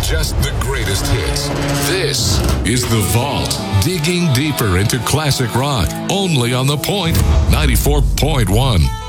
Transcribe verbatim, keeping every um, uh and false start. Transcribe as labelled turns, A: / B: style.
A: just the greatest hits. This is The Vault, digging deeper into classic rock, only on The Point ninety-four point one.